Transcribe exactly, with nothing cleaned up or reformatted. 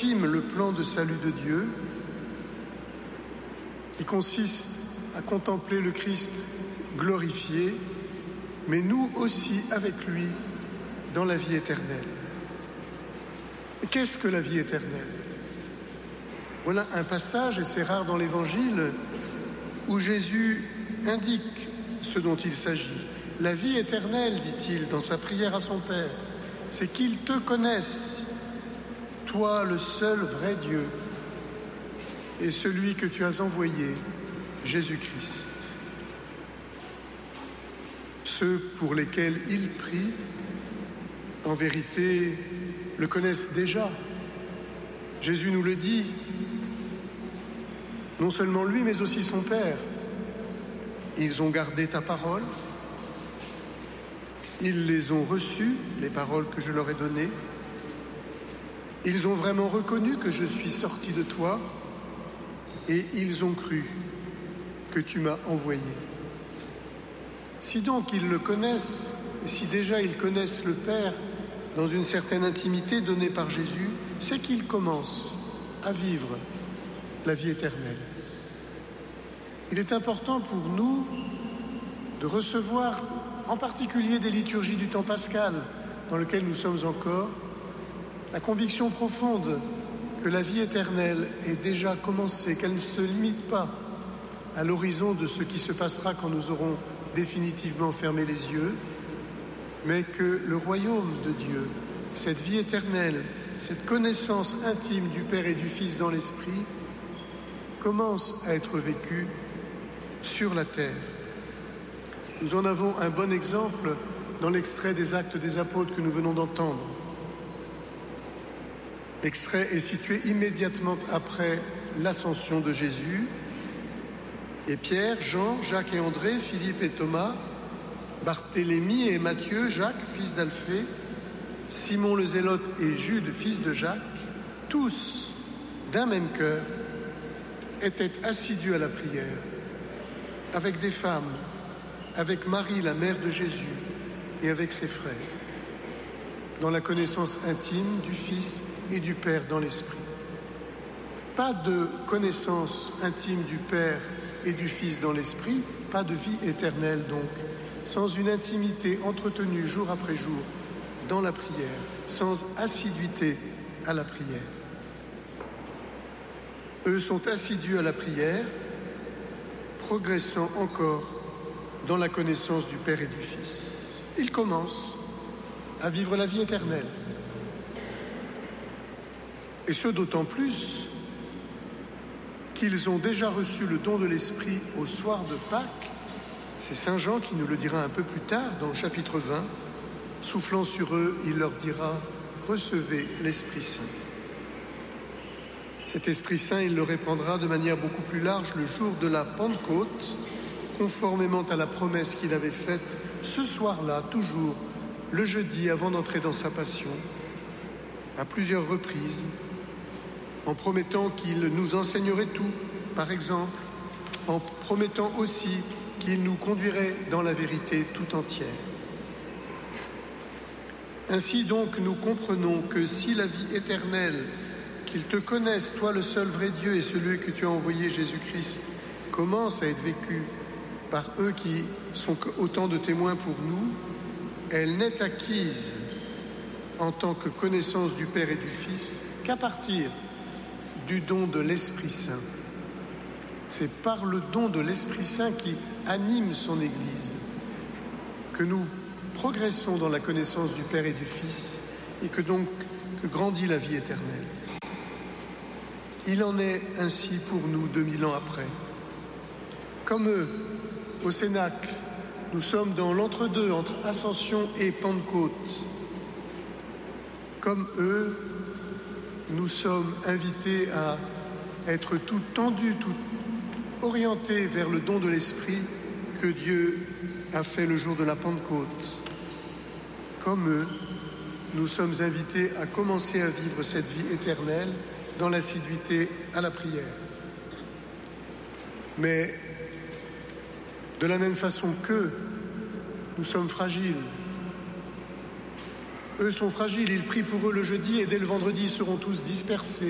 intime le plan de salut de Dieu, qui consiste à contempler le Christ glorifié, mais nous aussi avec lui dans la vie éternelle. Et qu'est-ce que la vie éternelle? Voilà un passage, et c'est rare dans l'Évangile, où Jésus indique ce dont il s'agit. La vie éternelle, dit-il dans sa prière à son Père, c'est qu'ils te connaissent, toi le seul vrai Dieu, et celui que tu as envoyé, Jésus-Christ. Ceux pour lesquels il prie, en vérité, le connaissent déjà. Jésus nous le dit, non seulement lui, mais aussi son Père. Ils ont gardé ta parole, ils les ont reçues, les paroles que je leur ai données. Ils ont vraiment reconnu que je suis sorti de toi et ils ont cru que tu m'as envoyé. Si donc ils le connaissent, et si déjà ils connaissent le Père dans une certaine intimité donnée par Jésus, c'est qu'ils commencent à vivre la vie éternelle. Il est important pour nous de recevoir en particulier des liturgies du temps pascal dans lequel nous sommes encore, la conviction profonde que la vie éternelle est déjà commencée, qu'elle ne se limite pas à l'horizon de ce qui se passera quand nous aurons définitivement fermé les yeux, mais que le royaume de Dieu, cette vie éternelle, cette connaissance intime du Père et du Fils dans l'Esprit, commence à être vécue sur la terre. Nous en avons un bon exemple dans l'extrait des Actes des Apôtres que nous venons d'entendre. L'extrait est situé immédiatement après l'ascension de Jésus. Et Pierre, Jean, Jacques et André, Philippe et Thomas, Barthélemy et Matthieu, Jacques, fils d'Alphée, Simon le Zélote et Jude, fils de Jacques, tous, d'un même cœur, étaient assidus à la prière, avec des femmes, avec Marie, la mère de Jésus, et avec ses frères, dans la connaissance intime du Fils et du Père dans l'Esprit. Pas de connaissance intime du Père et du Fils dans l'Esprit, pas de vie éternelle donc, sans une intimité entretenue jour après jour dans la prière, sans assiduité à la prière. Eux sont assidus à la prière, progressant encore dans la connaissance du Père et du Fils. Ils commencent à vivre la vie éternelle. Et ce d'autant plus qu'ils ont déjà reçu le don de l'Esprit au soir de Pâques. C'est saint Jean qui nous le dira un peu plus tard dans le chapitre vingt. Soufflant sur eux, il leur dira « Recevez l'Esprit Saint ». Cet Esprit Saint, il le répandra de manière beaucoup plus large le jour de la Pentecôte, conformément à la promesse qu'il avait faite ce soir-là, toujours, le jeudi avant d'entrer dans sa passion, à plusieurs reprises, en promettant qu'il nous enseignerait tout, par exemple, en promettant aussi qu'il nous conduirait dans la vérité tout entière. Ainsi donc, nous comprenons que si la vie éternelle, qu'ils te connaissent, toi le seul vrai Dieu et celui que tu as envoyé, Jésus-Christ, commence à être vécue par eux qui sont autant de témoins pour nous, elle n'est acquise en tant que connaissance du Père et du Fils qu'à partir du don de l'Esprit Saint. C'est par le don de l'Esprit Saint qui anime son Église que nous progressons dans la connaissance du Père et du Fils et que donc que grandit la vie éternelle. Il en est ainsi pour nous deux mille ans après. Comme eux, au Cénacle, nous sommes dans l'entre-deux entre Ascension et Pentecôte. Comme eux, nous sommes invités à être tout tendus, tout orientés vers le don de l'Esprit que Dieu a fait le jour de la Pentecôte. Comme eux, nous sommes invités à commencer à vivre cette vie éternelle dans l'assiduité à la prière. Mais de la même façon qu'eux, nous sommes fragiles. Eux sont fragiles, ils prient pour eux le jeudi et dès le vendredi ils seront tous dispersés.